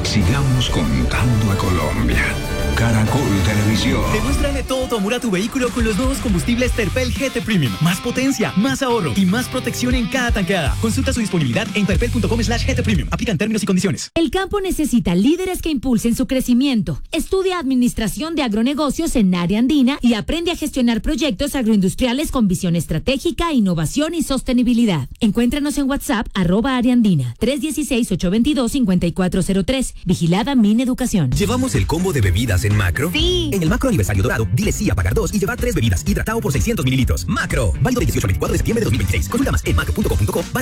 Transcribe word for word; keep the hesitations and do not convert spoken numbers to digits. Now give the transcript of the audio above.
Sigamos contando a Colombia. Caracol Televisión. Demuéstrale todo tu amor a tu vehículo con los nuevos combustibles Terpel G T Premium. Más potencia, más ahorro y más protección en cada tanqueada. Consulta su disponibilidad en terpel punto com slash G T Premium. Aplican términos y condiciones. El campo necesita líderes que impulsen su crecimiento. Estudia Administración de Agronegocios en Área Andina y aprende a gestionar proyectos agroindustriales con visión estratégica, innovación y sostenibilidad. Encuéntranos en WhatsApp, arroba Área Andina, tres uno seis, ocho dos dos, cinco cuatro cero tres. Vigilada Mineducación. ¿Llevamos el combo de bebidas en Macro? Sí. En el Macro Aniversario Dorado, dile sí a pagar dos y llevar tres bebidas hidratado por seiscientos mililitros. Macro. Válido del dieciocho al veinticuatro de septiembre de dos mil veintiséis. Consulta más en macro punto com punto co.